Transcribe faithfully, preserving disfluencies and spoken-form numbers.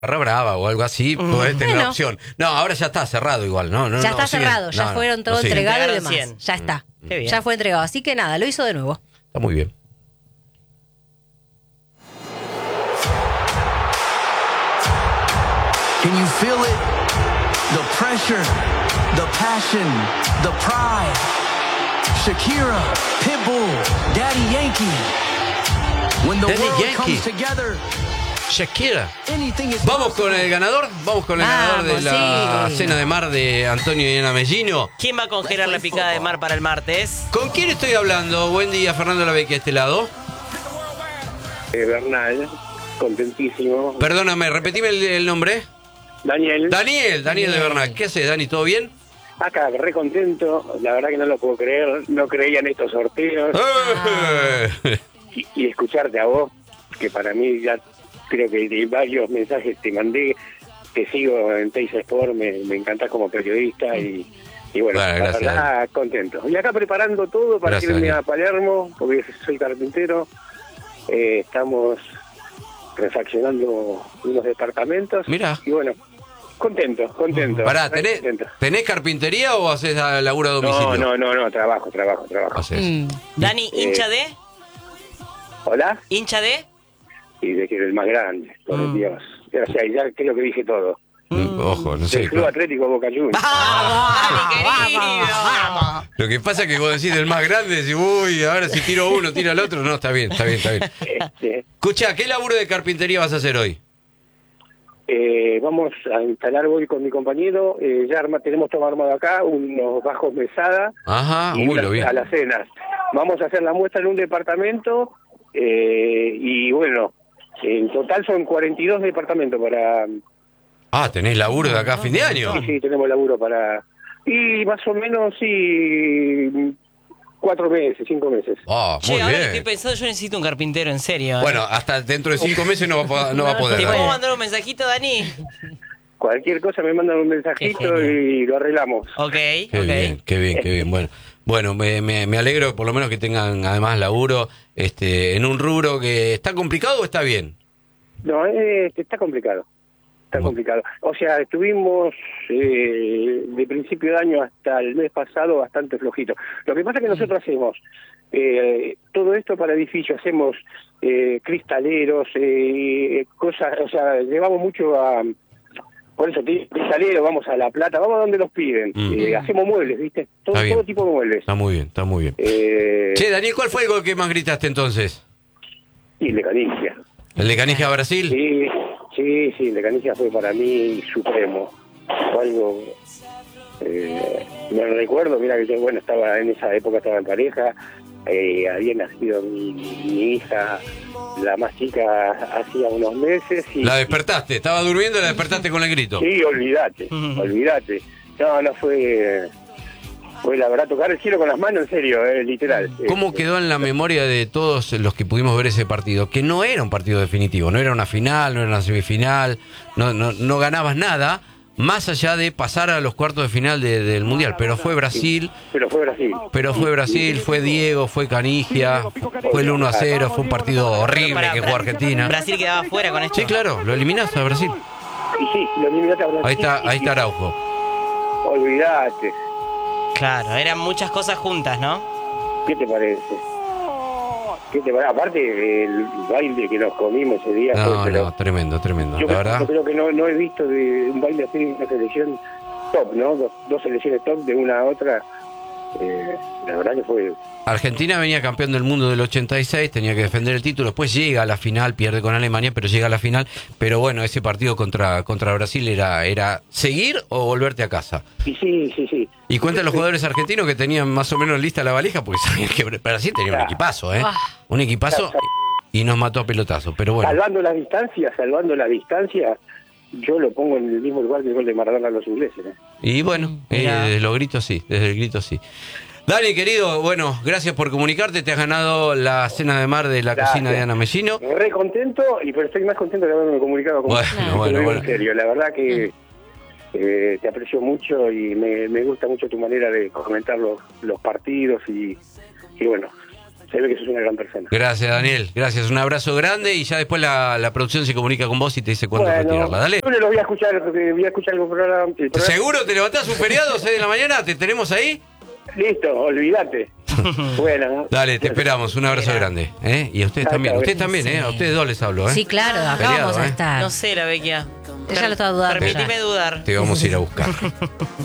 Barra Brava o algo así, Mm. podés tener Bueno. la opción. No, ahora ya está cerrado igual, ¿no? no ya no, está siguen. cerrado, ya No, no, fueron todo no siguen. entregado y Entregaron demás. cien. Ya está. Qué bien. Ya fue entregado. Así que nada, lo hizo de nuevo. Está muy bien. Can you feel it? The pressure, the passion, the pride. Shakira, Pitbull, Daddy Yankee. When the Daddy world Yankee. comes together, Shakira. anything is Vamos con possible. el ganador, vamos con el Vamos, ganador de la sí. cena de mar de Antonio y Ana Mellino. ¿Quién va a congelar la picada de mar para el martes? ¿Con quién estoy hablando? Buen día, Fernando Lavecchia, a este lado. Eh, Bernal, contentísimo. Perdóname, repetime el, el nombre. Daniel, Daniel, Daniel de Bernal. ¿Qué haces, Dani? ¿Todo bien? acá, re contento. La verdad que no lo puedo creer. No creía en estos sorteos. ¡Eh! Y, y escucharte a vos, que para mí ya creo que de varios mensajes te mandé. Te sigo en Teis Sport, me, me encantás como periodista y, y bueno, Bueno, la gracias, verdad, contento. Y acá preparando todo para Gracias, irme Daniel. a Palermo, porque soy carpintero. Eh, estamos refaccionando unos departamentos. Mirá. Y bueno, contento, contento. Pará, re ¿tenés, contento. ¿tenés carpintería o haces a- laburo a domicilio? No, no, no, no, trabajo, trabajo, trabajo. Haces. Mm. Dani, hincha de... ¿Hola? ¿Hincha de...? Y de que el más grande, por Mm. Dios. O sea, ya creo que dije todo. Mm, Ojo, no sé. Del Club Atlético Boca Juniors. ¡Dani, querido! Lo que pasa es que vos decís del más grande, decís, uy, ahora si tiro uno, tira el otro. No, está bien, está bien, está bien. Este, Escucha, ¿qué laburo de carpintería vas a hacer hoy? eh, vamos a instalar hoy con mi compañero. Eh, ya arma, tenemos todo armado acá, unos bajos mesada Ajá, y uy, unas lo vi. alacenas. Vamos a hacer la muestra en un departamento eh, y bueno, en total son cuarenta y dos departamentos para... Ah, tenés laburo de acá a fin de año. Sí, sí, tenemos laburo para... Y más o menos, sí, cuatro meses, cinco meses. Ah, Che, muy ahora que estoy bien. pensando, yo necesito un carpintero, en serio. ¿eh? Bueno, hasta dentro de cinco meses no va, a po- no va a poder. ¿Te Dani. puedo mandar un mensajito, Dani? Cualquier cosa me mandan un Qué mensajito genial. y lo arreglamos. Ok, Qué ok. bien, qué bien, qué bien. Bueno, bueno, me, me, me alegro por lo menos que tengan además laburo este, en un rubro que está complicado o está bien. No, eh, está complicado. Está Bueno. complicado. O sea, estuvimos eh, de principio de año hasta el mes pasado bastante flojito. Lo que pasa es que nosotros hacemos eh, todo esto para edificios, hacemos eh, cristaleros, eh, cosas, o sea, llevamos mucho a... Por eso, te digo, cristalero, vamos a La Plata, vamos a donde nos piden. Mm. Eh, hacemos muebles, ¿viste? Todo, Está bien. todo tipo de muebles. Está muy bien, está muy bien. Eh, Che, Daniel, ¿cuál fue el gol que más gritaste entonces? y el de Canigia. ¿El de Canija Brasil? Sí, sí, sí, el de Canigia fue para mí supremo. Fue algo... Eh, me recuerdo, mira que yo, bueno, estaba en esa época, estaba en pareja, eh, había nacido mi, mi hija, la más chica, hacía unos meses. Y, La despertaste, estaba durmiendo y la despertaste con el grito. Sí, olvídate, olvídate. No, no fue... Fue la verdad tocar el cielo con las manos, en serio, eh, literal. ¿Cómo Eh, quedó en la memoria de todos los que pudimos ver ese partido? Que no era un partido definitivo, no era una final, no era una semifinal, no, no, no ganabas nada, más allá de pasar a los cuartos de final de- del Mundial. Pero fue Brasil, Pero fue Brasil. pero fue Brasil, fue Diego, fue Canigia, fue el uno a cero, fue un partido horrible Para- que jugó Argentina. Brasil quedaba fuera con esto. Sí, claro, lo eliminaste a Brasil. Y sí, lo eliminaste a Brasil. Ahí está, ahí está Araujo. Olvídate. Claro, eran muchas cosas juntas, ¿no? ¿Qué te parece? ¿Qué te parece? Aparte, el baile que nos comimos ese día. No, fue, pero no, tremendo, tremendo. yo, La verdad. yo creo que no, no he visto de un baile así de una selección top, ¿no? Dos, dos selecciones top de una a otra. Eh, la verdad que fue... Argentina venía campeón del mundo del ochenta y seis, tenía que defender el título, después llega a la final, pierde con Alemania, pero llega a la final. Pero bueno, ese partido contra, contra Brasil era, era seguir o volverte a casa. Y sí, sí, sí. Y cuentan los jugadores argentinos que tenían más o menos lista la valija, porque sabían que Brasil tenía un equipazo, ¿eh? Un equipazo y nos mató a pelotazo. Pero bueno, Salvando las distancias, salvando las distancias, yo lo pongo en el mismo lugar que el gol de Maradona a los ingleses, ¿eh? y bueno, eh, Mirá. desde los gritos sí, desde el grito sí. Dani, querido, bueno, gracias por comunicarte, te has ganado la cena de mar de la Gracias. cocina de Ana Mellino. Re contento, y pero estoy más contento de haberme comunicado con Bueno, vos. Te bueno, lo digo bueno. En serio, la verdad que eh, te aprecio mucho y me, me gusta mucho tu manera de comentar los, los partidos y, y bueno, se ve que sos una gran persona. Gracias, Daniel. Gracias. Un abrazo grande y ya después la, la producción se comunica con vos y te dice cuándo Bueno, retirarla. Dale. yo lo voy a escuchar, porque voy a escuchar el programa. el programa. ¿Seguro te levantás un feriado, seis de la mañana? ¿Te tenemos ahí? Listo, olvídate. Bueno. Dale, te esperamos. Un abrazo grande. ¿eh? Y a ustedes Chao, también. chao. Ustedes también, ¿eh? A ustedes dos les hablo, ¿eh? Sí, claro, acá Feriado, vamos a ¿eh? estar. No sé, la Bequia. Ella lo está dudando. Permitime ya. dudar. Te vamos a ir a buscar.